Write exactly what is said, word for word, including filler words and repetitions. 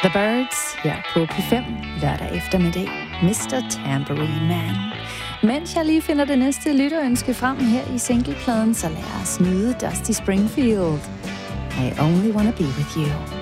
The Birds her på P fem lørdag eftermiddag. mister Tambourine Man. Mens jeg lige finder det næste lytterønske frem her i singlepladen, så lad os nyde Dusty Springfield. I only wanna be with you.